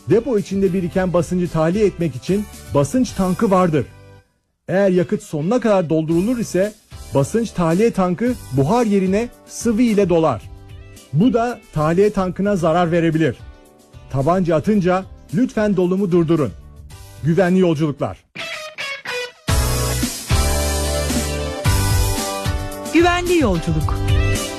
Depo içinde biriken basıncı tahliye etmek için basınç tankı vardır. Eğer yakıt sonuna kadar doldurulur ise basınç tahliye tankı buhar yerine sıvı ile dolar. Bu da tahliye tankına zarar verebilir. Tabanca atınca lütfen dolumu durdurun. Güvenli yolculuklar. Güvenli yolculuk.